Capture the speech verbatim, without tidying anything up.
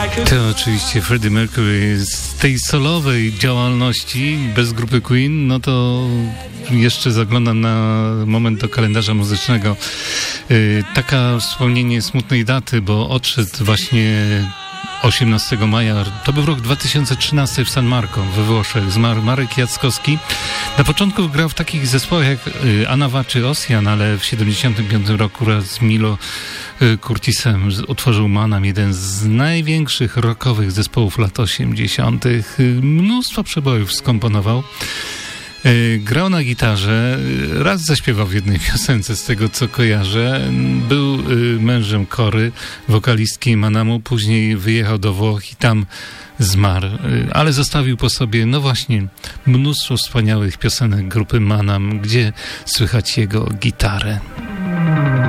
To oczywiście Freddie Mercury. Z tej solowej działalności bez grupy Queen, no to jeszcze zaglądam na moment do kalendarza muzycznego. Yy, taka wspomnienie smutnej daty, bo odszedł właśnie osiemnastego maja, to był rok dwa tysiące trzynasty w San Marco we Włoszech. Zmarł Marek Jackowski. Na początku grał w takich zespołach jak Anawa czy Ossian, ale w siedemdziesiątym piątym roku wraz z Milo Curtisem utworzył Manam, jeden z największych rockowych zespołów lat osiemdziesiątych. Mnóstwo przebojów skomponował. Grał na gitarze, raz zaśpiewał w jednej piosence, z tego co kojarzę. Był mężem Kory, wokalistki Manamu, później wyjechał do Włoch i tam zmarł, ale zostawił po sobie, no właśnie, mnóstwo wspaniałych piosenek grupy Manam, gdzie słychać jego gitarę.